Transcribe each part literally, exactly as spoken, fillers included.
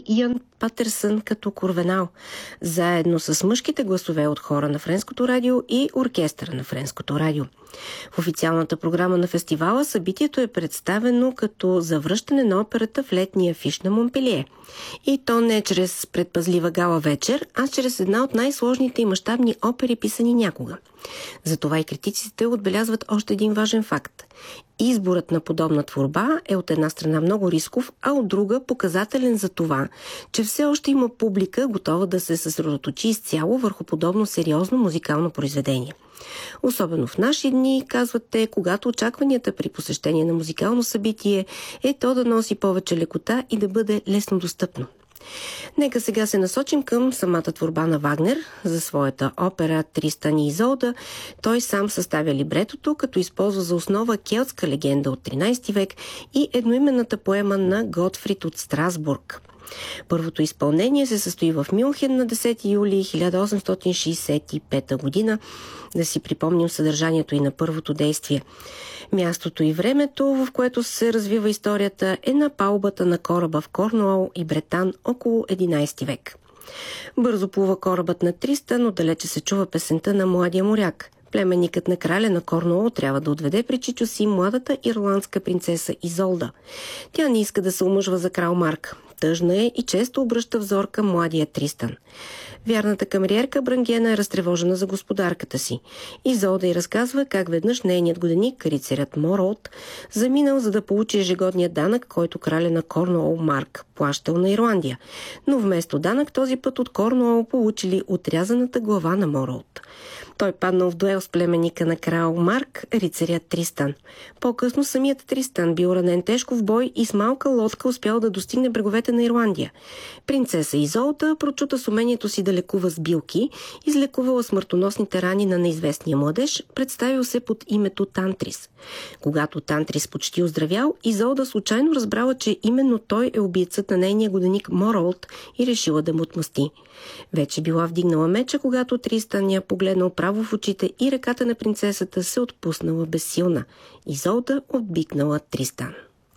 и Ян Патерсън като Корвенал, заедно с мъжките гласове от хора на Френското радио и оркестъра на Френското радио. В официалната програма на фестивала събитието е представено като завръщане на операта в летния афиш на Монпелие. И то не чрез предпазлива гала вечер, а чрез една от най-сложните и мащабни опери, писани някога. Затова и критиците отбелязват още един важен факт. Изборът на подобна творба е от една страна много рисков, а от друга показателен за това, че все още има публика, готова да се съсредоточи изцяло върху подобно сериозно музикално произведение. Особено в наши дни, казват те, когато очакванията при посещение на музикално събитие е то да носи повече лекота и да бъде лесно достъпно. Нека сега се насочим към самата творба на Вагнер. За своята опера Тристан и Изолда той сам съставя либретото, като използва за основа келтска легенда от тринайсети век и едноименната поема на Готфрид от Страсбург. Първото изпълнение се състои в Мюнхен на десети юли хиляда осемстотин шейсет и пета година. Да си припомним съдържанието и на първото действие. Мястото и времето, в което се развива историята, е на палубата на кораба в Корнуол и Бретан около единайсети век. Бързо плува корабът на Тристан, отдалече се чува песента на младия моряк. Племенникът на краля на Корнуол трябва да отведе при чичо си младата ирландска принцеса Изолда. Тя не иска да се омъжва за крал Марк. Тъжна е и често обръща взор към младия Тристан. Вярната камериерка Брангена е разтревожена за господарката си. Изолда й разказва как веднъж нейният годеник, рицарят Моролт, заминал за да получи ежегодния данък, който краля на Корнуол Марк плащал на Ирландия. Но вместо данък този път от Корнуол получили отрязаната глава на Моролт. Той паднал в дуел с племенника на крал Марк, рицарят Тристан. По-късно самият Тристан бил ранен тежко в бой и с малка лодка успял да достигне бреговете на Ирландия. Принцеса Изолда прочута с умението си да лекува с билки, излекувала смъртоносните рани на неизвестния младеж, представил се под името Тантрис. Когато Тантрис почти оздравял, Изолда случайно разбрала, че именно той е убийцът на нейния годеник Моролт и решила да му отмъсти. Вече била вдигнала меча, когато Тристан я погледнал право в очите и ръката на принцесата се отпуснала безсилна. Изолда отбикнала Тристан.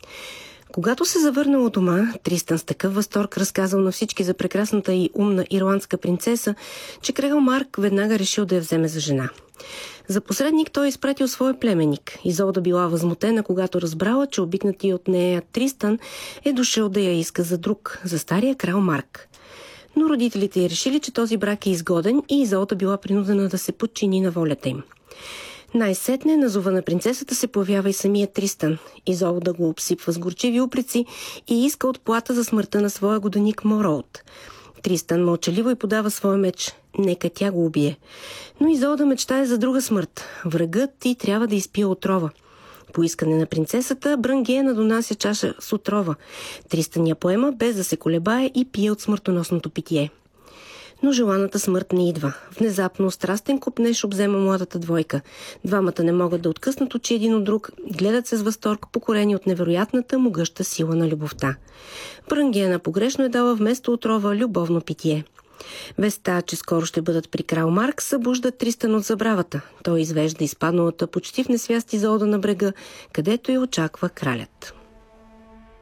Когато се завърнал от дома, Тристан с такъв възторг разказал на всички за прекрасната и умна ирландска принцеса, че крал Марк веднага решил да я вземе за жена. За посредник той изпратил своя племенник. Изолда била възмутена, когато разбрала, че обикнатия от нея Тристан е дошъл да я иска за друг, за стария крал Марк. Но родителите й решили, че този брак е изгоден и Изолда била принудена да се подчини на волята им. Най-сетне на зова на принцесата се появява и самия Тристан. Изолда го обсипва с горчиви упреци и иска отплата за смъртта на своя годеник Моролт. Тристан мълчаливо й подава своя меч. Нека тя го убие. Но Изолда мечтае за друга смърт. Врагът й трябва да изпие отрова. По искане на принцесата, Брангена донася чаша с отрова. Тристан я поема, без да се колебае, и пие от смъртоносното питие. Но желаната смърт не идва. Внезапно страстен копнеж обзема младата двойка. Двамата не могат да откъснат очи един от друг, гледат се с възторг, покорени от невероятната могъща сила на любовта. Брангена погрешно е дала вместо отрова любовно питие. Веста, че скоро ще бъдат при крал Марк, събужда Тристан от забравата. Той извежда изпадналата почти в несвяст Изолда на брега, където я очаква кралят.